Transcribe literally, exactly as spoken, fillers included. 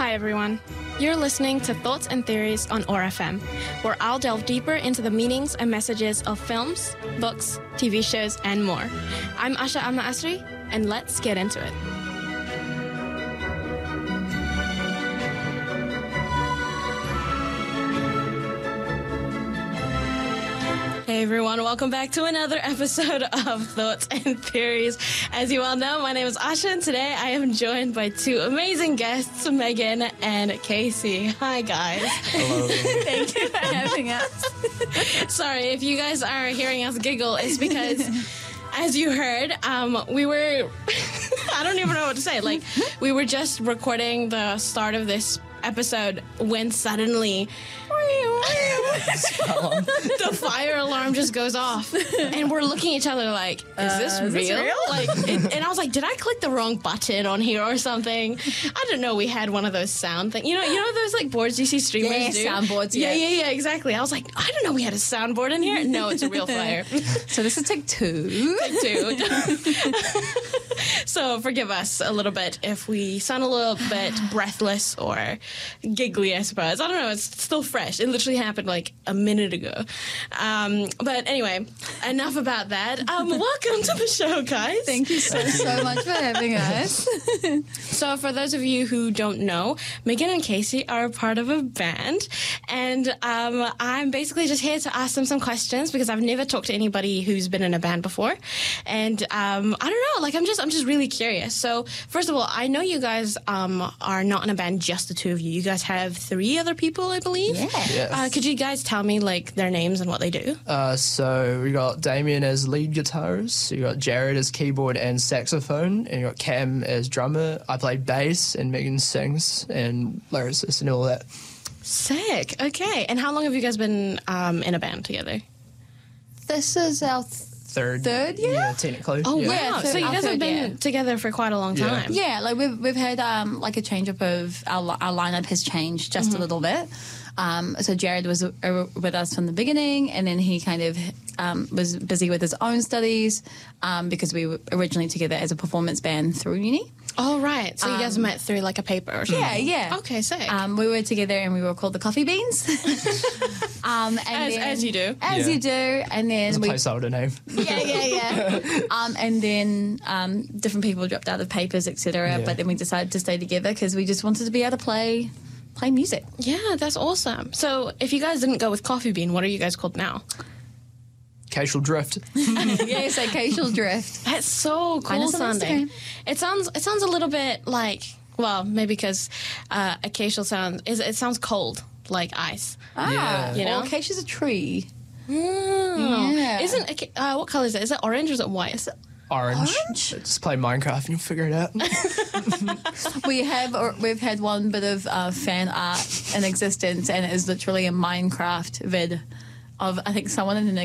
Hi everyone. You're listening to Thoughts and Theories on O A R F M, where I'll delve deeper into the meanings and messages of films, books, T V shows, and more. I'm Asha Amma Asri, and let's get into it. Hey everyone, welcome back to another episode of Thoughts and Theories. As you all know, my name is Asha, and today I am joined by two amazing guests, Megan and Casey. Hi guys. Hello. Thank you for having us. Sorry, if you guys are hearing us giggle, it's because, as you heard, um, we were, I don't even know what to say, like, we were just recording the start of this episode when suddenly the fire alarm just goes off, and we're looking at each other like, is this, uh, is real? this real? Like, it, and I was like, did I click the wrong button on here or something? I didn't know we had one of those sound things. You know, you know those like boards you see streamers Yeah, do? soundboards, Yeah, yeah. yeah, yeah, exactly. I was like, I didn't know we had a soundboard in here. No, it's a real fire. So this is take two. Take two. So forgive us a little bit if we sound a little bit breathless or giggly, I suppose. I don't know. It's still fresh. It literally happened like a minute ago. Um, but anyway, enough about that. Um, welcome to the show, guys. Thank you so, so much for having us. So for those of you who don't know, Megan and Casey are a part of a band, and um, I'm basically just here to ask them some questions because I've never talked to anybody who's been in a band before, and um, I don't know, like I'm just I'm just really curious. So first of all, I know you guys um, are not in a band, just the two of you. You guys have three other people, I believe. Yeah. Yes. Uh, could you guys tell me like their names and what they do? Uh, so we got Damien as lead guitarist, you got Jared as keyboard and saxophone, and you got Cam as drummer. I play bass, and Megan sings and lyricist and all that. Sick. Okay. And how long have you guys been um, in a band together? This is our th- Third, Third year? yeah, technically. Oh, yeah. wow. Yeah, so third- you our guys have third been year. together for quite a long Yeah. time. yeah, like we've we've had um like a change up of our li- our lineup has changed just a little bit. Um, so Jared was uh, with us from the beginning, and then he kind of um, was busy with his own studies um, because we were originally together as a performance band through uni. Oh, right. So you guys met through like a paper or something. Yeah, yeah. Okay, sick. Um, we were together and we were called the Coffee Beans. um, and As- then- as you do. As Yeah. you do. And then It's a we placeholder name. yeah, yeah, yeah. um, and then um, different people dropped out of papers, et cetera. Yeah. But then we decided to stay together because we just wanted to be able to play play music. yeah, that's awesome. So if you guys didn't go with Coffee Bean, what are you guys called now? Casual drift. Yes, Occasional Drift. That's so Find cool us on sounding. Instagram. It sounds it sounds a little bit like, well, maybe because uh, acacial sound is it sounds cold, like ice. Ah, Yeah. You know? Well, acacia's a tree. Oh. Yeah. Isn't aca- uh, what color is it? Is it orange or is it white? Orange. Orange? Just play Minecraft and you'll figure it out. We have, or we've had one bit of uh, fan art in existence, and it is literally a Minecraft vid of, I think, someone in an